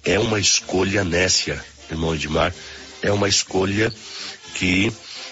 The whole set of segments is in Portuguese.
é uma escolha nécia, irmão Edmar, é uma escolha que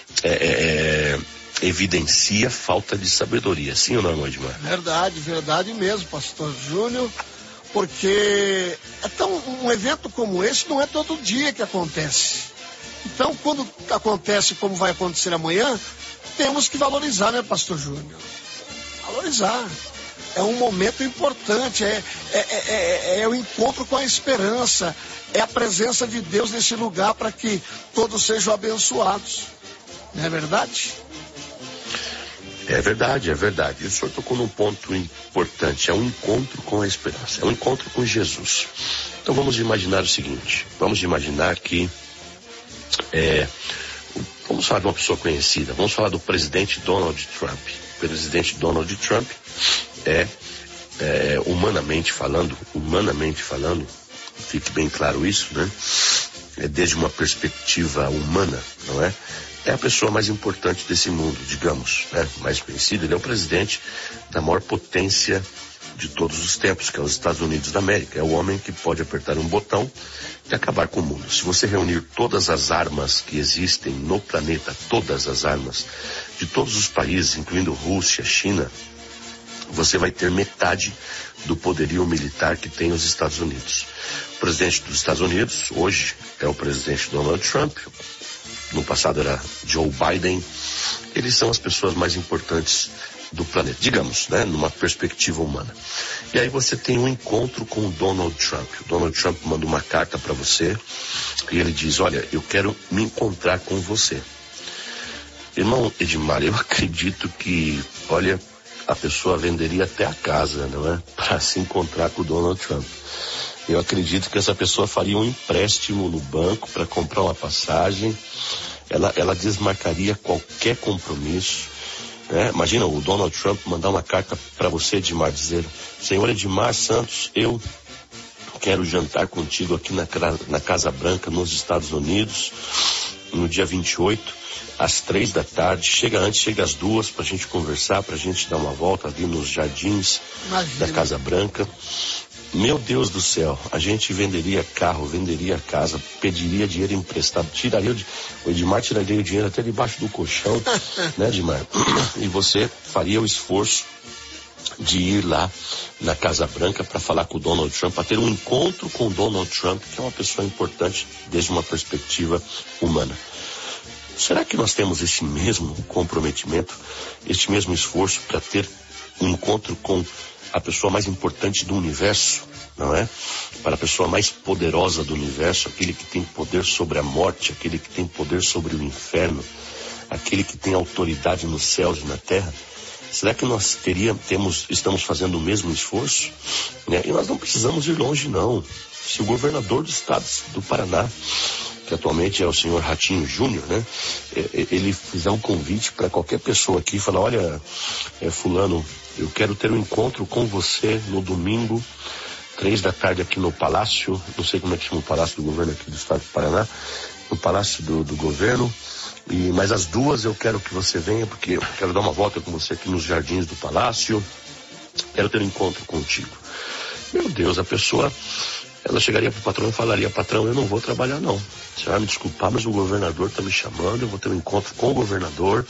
evidencia falta de sabedoria, sim ou não, irmão Edmar? Verdade mesmo, pastor Júnior, porque um evento como esse não é todo dia que acontece. Então, quando acontece como vai acontecer amanhã, temos que valorizar, né, pastor Júnior? Valorizar. É um momento importante, é o encontro com a esperança, é a presença de Deus nesse lugar para que todos sejam abençoados. Não é verdade? É verdade. E o senhor tocou num ponto importante, é um encontro com a esperança, é um encontro com Jesus. Então vamos imaginar o seguinte, vamos imaginar que, vamos falar de uma pessoa conhecida, vamos falar do presidente Donald Trump. O presidente Donald Trump humanamente falando, fique bem claro isso, né? Desde uma perspectiva humana, não é? É a pessoa mais importante desse mundo, digamos, né? Mais conhecido, ele é o presidente da maior potência de todos os tempos, que é os Estados Unidos da América. É o homem que pode apertar um botão e acabar com o mundo. Se você reunir todas as armas que existem no planeta, todas as armas de todos os países, incluindo Rússia, China, você vai ter metade do poderio militar que tem os Estados Unidos. O presidente dos Estados Unidos, hoje, é o presidente Donald Trump. No passado era Joe Biden. Eles são as pessoas mais importantes do planeta, digamos, né, numa perspectiva humana. E aí você tem um encontro com o Donald Trump. O Donald Trump manda uma carta para você e ele diz, olha, eu quero me encontrar com você. Irmão Edmar, eu acredito que, olha, a pessoa venderia até a casa, não é? Para se encontrar com o Donald Trump. Eu acredito que essa pessoa faria um empréstimo no banco para comprar uma passagem. Ela desmarcaria qualquer compromisso. Né? Imagina o Donald Trump mandar uma carta para você, Edmar, dizer, Senhor Edmar Santos, eu quero jantar contigo aqui na Casa Branca, nos Estados Unidos, no dia 28, às 3 da tarde. Chega antes, chega às 2 para a gente conversar, para a gente dar uma volta ali nos jardins da Casa Branca. Meu Deus do céu, a gente venderia carro, venderia casa, pediria dinheiro emprestado, o Edmar tiraria o dinheiro até debaixo do colchão, né, Edmar? E você faria o esforço de ir lá na Casa Branca para falar com o Donald Trump, para ter um encontro com o Donald Trump, que é uma pessoa importante desde uma perspectiva humana. Será que nós temos esse mesmo comprometimento, este mesmo esforço para ter um encontro com a pessoa mais importante do universo, não é? Para a pessoa mais poderosa do universo, aquele que tem poder sobre a morte, aquele que tem poder sobre o inferno, aquele que tem autoridade nos céus e na terra? Será que nós estamos fazendo o mesmo esforço? Né? E nós não precisamos ir longe, não. Se o governador do estado do Paraná, que atualmente é o senhor Ratinho Júnior, né? Ele fizer um convite para qualquer pessoa aqui e falar, olha, fulano, eu quero ter um encontro com você no domingo, 3 da tarde aqui no Palácio, não sei como é que chama o Palácio do Governo aqui do estado do Paraná, no Palácio do Governo, mas às 2 eu quero que você venha, porque eu quero dar uma volta com você aqui nos jardins do Palácio, quero ter um encontro contigo. Meu Deus, a pessoa, ela chegaria pro patrão e falaria, patrão, eu não vou trabalhar não, você vai me desculpar, mas o governador tá me chamando, eu vou ter um encontro com o governador.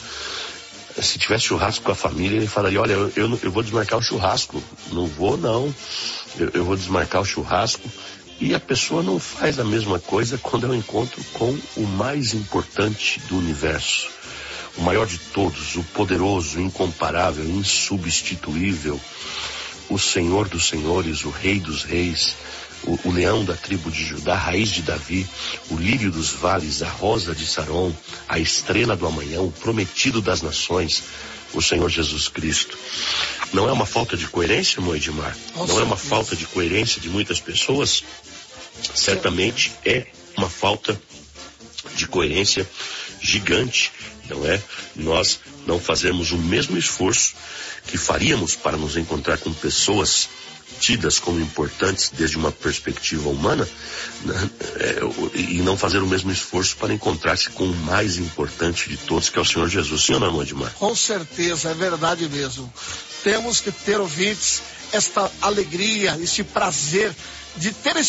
Se tivesse churrasco com a família, ele falaria, olha, eu vou desmarcar o churrasco. Não vou, não. Eu vou desmarcar o churrasco. E a pessoa não faz a mesma coisa quando é um encontro com o mais importante do universo. O maior de todos, o poderoso, incomparável, insubstituível, o Senhor dos senhores, o Rei dos reis, o leão da tribo de Judá, a raiz de Davi, o lírio dos vales, a rosa de Saron, a estrela do amanhã, o prometido das nações, o Senhor Jesus Cristo. Não é uma falta de coerência, irmão Edmar? Não é uma falta de coerência de muitas pessoas? Certamente é uma falta de coerência gigante, não é? Nós não fazemos o mesmo esforço que faríamos para nos encontrar com pessoas tidas como importantes desde uma perspectiva humana, né? E não fazer o mesmo esforço para encontrar-se com o mais importante de todos, que é o Senhor Jesus. Sim ou não, Edmar? Com certeza, é verdade mesmo. Temos que ter, ouvintes, esta alegria, esse prazer de ter